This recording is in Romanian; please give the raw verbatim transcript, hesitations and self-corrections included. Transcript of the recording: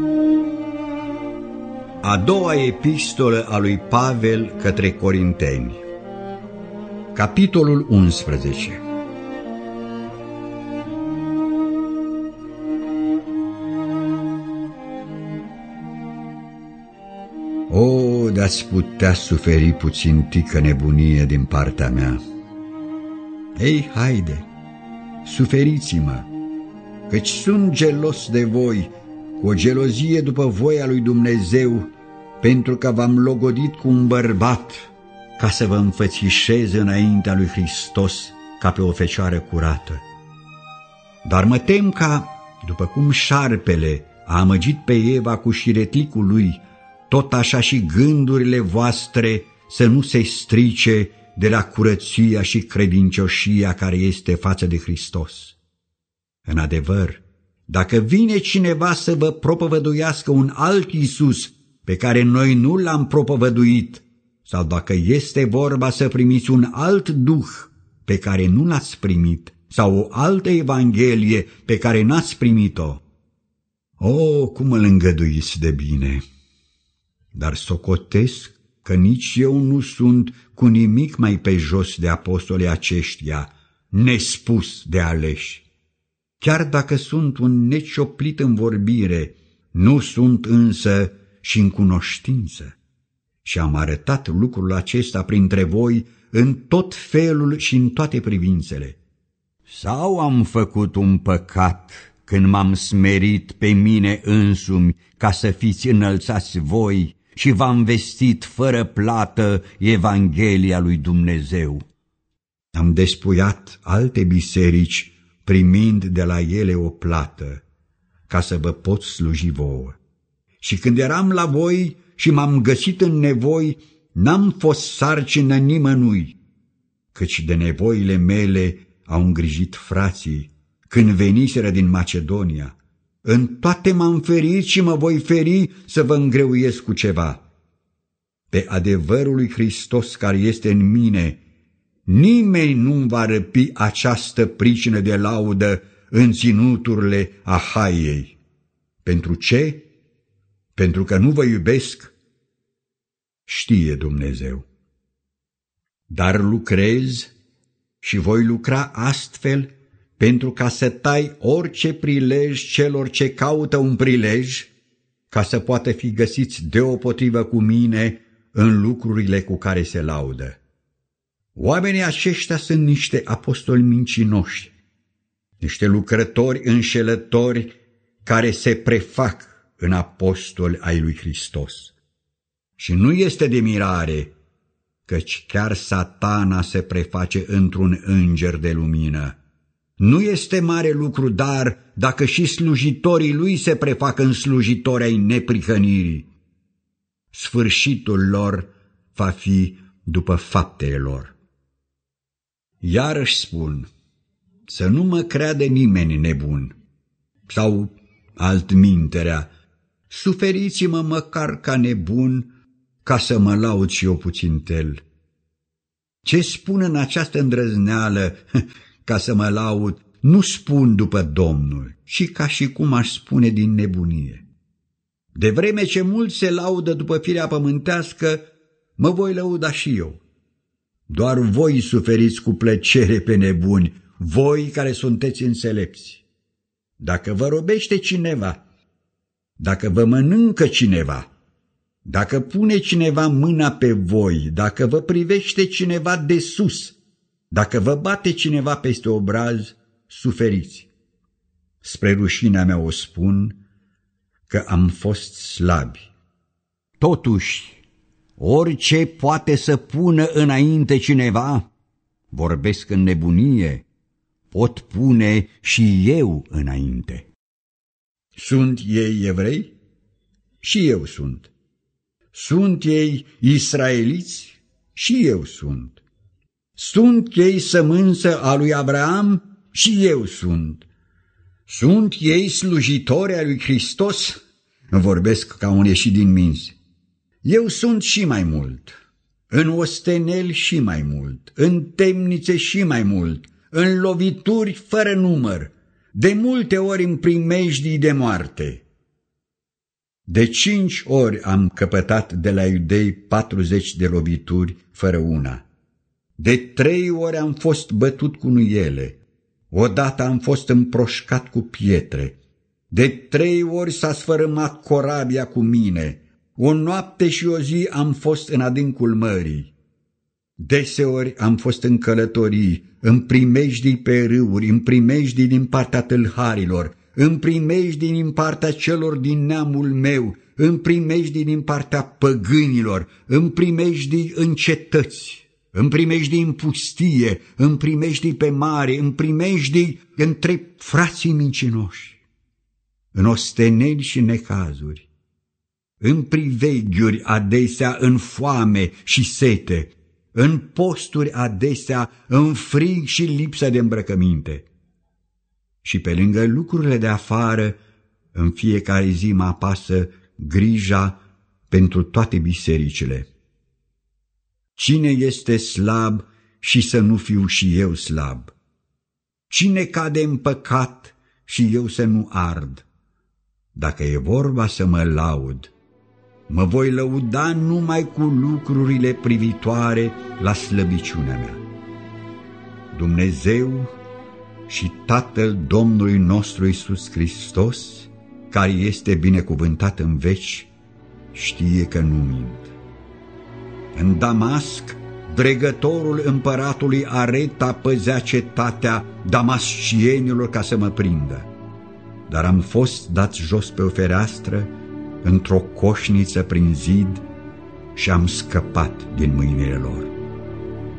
A doua epistolă a lui Pavel către Corinteni. Capitolul unsprezece. O, de-ați putea suferi puțin tică nebunie din partea mea. Ei, haide, suferiți-mă, căci sunt gelos de voi, cu o gelozie după voia lui Dumnezeu, pentru că v-am logodit cu un bărbat, ca să vă înfățișez înaintea lui Hristos ca pe o fecioară curată. Dar mă tem ca, după cum șarpele a amăgit pe Eva cu șiretlicul lui, tot așa și gândurile voastre să nu se strice de la curăția și credincioșia care este față de Hristos. În adevăr, dacă vine cineva să vă propovăduiască un alt Iisus pe care noi nu l-am propovăduit, sau dacă este vorba să primiți un alt Duh pe care nu l-ați primit, sau o altă Evanghelie pe care n-ați primit-o, o, cum îl îngăduiți de bine! Dar socotesc că nici eu nu sunt cu nimic mai pe jos de apostolii aceștia, nespus de aleși. Chiar dacă sunt un necioplit în vorbire, nu sunt însă și în cunoștință. Și am arătat lucrul acesta printre voi în tot felul și în toate privințele. Sau am făcut un păcat când m-am smerit pe mine însumi ca să fiți înălțați voi și v-am vestit fără plată Evanghelia lui Dumnezeu? Am despuiat alte biserici primind de la ele o plată, ca să vă pot sluji vouă. Și când eram la voi și m-am găsit în nevoi, n-am fost sarcină nimănui, căci de nevoile mele au îngrijit frații când veniseră din Macedonia. În toate m-am ferit și mă voi feri să vă îngreuiesc cu ceva. Pe adevărul lui Hristos care este în mine, nimeni nu-mi va răpi această pricină de laudă în ținuturile Ahaiei. Pentru ce? Pentru că nu vă iubesc? Știe Dumnezeu. Dar lucrez și voi lucra astfel pentru ca să tai orice prilej celor ce caută un prilej, ca să poată fi găsiți deopotrivă cu mine în lucrurile cu care se laudă. Oamenii aceștia sunt niște apostoli mincinoși, niște lucrători înșelători care se prefac în apostoli ai lui Hristos. Și nu este de mirare, căci chiar Satana se preface într-un înger de lumină. Nu este mare lucru, dar dacă și slujitorii lui se prefac în slujitori ai neprihănirii, sfârșitul lor va fi după faptele lor. Iarăși spun, să nu mă creadă nimeni nebun, sau altminterea, suferiți-mă măcar ca nebun, ca să mă laud și eu puțintel. Ce spun în această îndrăzneală, ca să mă laud, nu spun după Domnul, ci ca și cum aș spune din nebunie. De vreme ce mulți se laudă după firea pământească, mă voi lăuda și eu. Doar voi suferiți cu plăcere pe nebuni, voi care sunteți înțelepți. Dacă vă robește cineva, dacă vă mănâncă cineva, dacă pune cineva mâna pe voi, dacă vă privește cineva de sus, dacă vă bate cineva peste obraz, suferiți. Spre rușinea mea o spun că am fost slabi. Totuși, orice poate să pună înainte cineva, vorbesc în nebunie, pot pune și eu înainte. Sunt ei evrei? Și eu sunt. Sunt ei israeliți? Și eu sunt. Sunt ei sămânță a lui Abraham? Și eu sunt. Sunt ei slujitori ai lui Hristos? Vorbesc ca un ieșit din minți. Eu sunt și mai mult, în osteneli și mai mult, în temnițe și mai mult, în lovituri fără număr, de multe ori în primejdii de moarte. De cinci ori am căpătat de la iudei patruzeci de lovituri fără una. De trei ori am fost bătut cu nuiele. Odată am fost împroșcat cu pietre. De trei ori s-a sfărâmat corabia cu mine. O noapte și o zi am fost în adâncul mării. Deseori am fost în călătorii, în primejdii pe râuri, în primejdii din partea tâlharilor, în primejdii din partea celor din neamul meu, în primejdii din partea păgânilor, în primejdii în cetăți, în primejdii în pustie, în primejdii pe mare, în primejdii între frații mincinoși, în osteneli și necazuri, în priveghiuri adesea, în foame și sete, în posturi adesea, în frig și lipsa de îmbrăcăminte. Și pe lângă lucrurile de afară, în fiecare zi mă apasă grija pentru toate bisericile. Cine este slab și să nu fiu și eu slab? Cine cade în păcat și eu să nu ard? Dacă e vorba să mă laud, mă voi lăuda numai cu lucrurile privitoare la slăbiciunea mea. Dumnezeu și Tatăl Domnului nostru Iisus Hristos, care este binecuvântat în veci, știe că nu mint. În Damasc, dregătorul împăratului Areta păzea cetatea damascienilor ca să mă prindă, dar am fost dat jos pe o fereastră, într-o coșniță prin zid, și am scăpat din mâinile lor.